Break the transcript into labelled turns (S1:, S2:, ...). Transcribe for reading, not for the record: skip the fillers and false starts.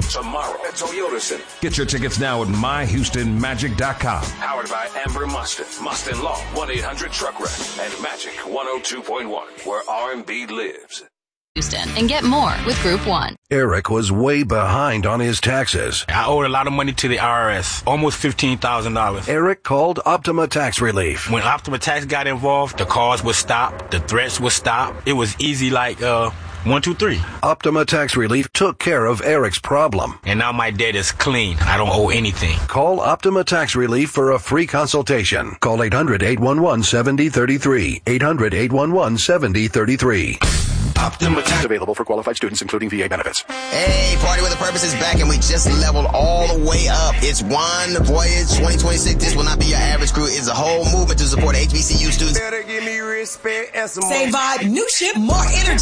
S1: tomorrow at Toyota Center.
S2: Get your tickets now at myhoustonmagic.com.
S1: Powered by Amber Mustin, Mustin Law, 1-800-TRUCK-WRECK, and Magic 102.1, where R&B lives.
S3: Houston, and get more with Group 1.
S4: Eric was way behind on his taxes.
S5: I owed a lot of money to the IRS, almost $15,000.
S4: Eric called Optima Tax Relief.
S5: When Optima Tax got involved, the calls would stop, the threats would stop. It was easy like 1, 2, 3.
S4: Optima Tax Relief took care of Eric's problem.
S5: And now my debt is clean. I don't owe anything.
S4: Call Optima Tax Relief for a free consultation. Call 800-811-7033. 800-811-7033. Optima Tax available for qualified students, including VA benefits.
S6: Hey, Party with a Purpose is back, and we just leveled all the way up. It's One Voyage 2026. This will not be your average crew. It's a whole movement to support HBCU students.
S7: Better give me respect and some
S8: Same vibe, new ship, more energy.